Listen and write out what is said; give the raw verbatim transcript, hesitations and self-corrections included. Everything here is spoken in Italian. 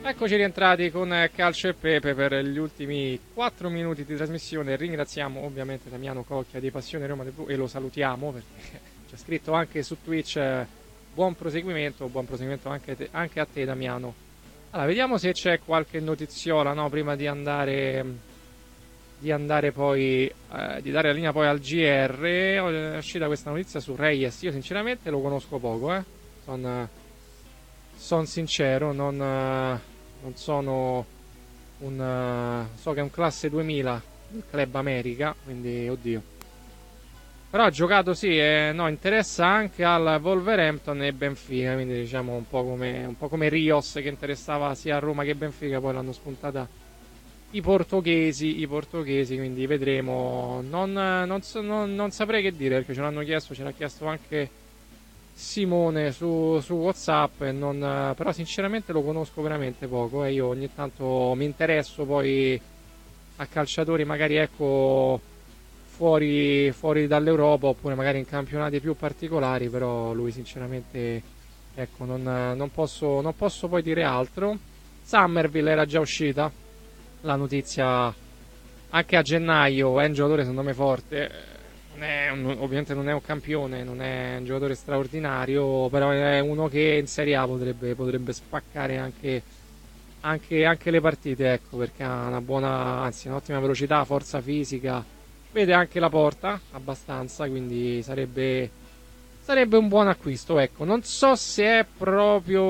Eccoci rientrati con Calcio e Pepe per gli ultimi quattro minuti di trasmissione. Ringraziamo ovviamente Damiano Cocchia di Passione Roma tivù e lo salutiamo perché c'è scritto anche su Twitch eh, buon proseguimento, buon proseguimento anche, te, anche a te Damiano. Allora, vediamo se c'è qualche notiziola, no, prima di andare di andare poi eh, di dare la linea poi al G R. È uscita questa notizia su Reyes, io sinceramente lo conosco poco, eh. Sono son sincero, non non sono un so che è un classe duemila del Club America, quindi oddio. Però ha giocato, sì, e no, interessa anche al Wolverhampton e Benfica, quindi diciamo un po' come un po' come Rios che interessava sia a Roma che Benfica, poi l'hanno spuntata i portoghesi, i portoghesi, quindi vedremo. Non, non, so, non, non saprei che dire perché ce l'hanno chiesto, ce l'ha chiesto anche Simone su, su WhatsApp, e non, però sinceramente lo conosco veramente poco e eh. Io ogni tanto mi interesso poi a calciatori magari ecco fuori, fuori dall'Europa oppure magari in campionati più particolari, però lui sinceramente ecco non, non, posso, non posso poi dire altro. Summerville era già uscita la notizia anche a gennaio, è un giocatore secondo me forte, non è un, ovviamente non è un campione, non è un giocatore straordinario, però è uno che in Serie A potrebbe, potrebbe spaccare anche, anche, anche le partite, ecco, perché ha una buona, anzi un'ottima velocità, forza fisica, vede anche la porta abbastanza, quindi sarebbe, sarebbe un buon acquisto, ecco. Non so se è proprio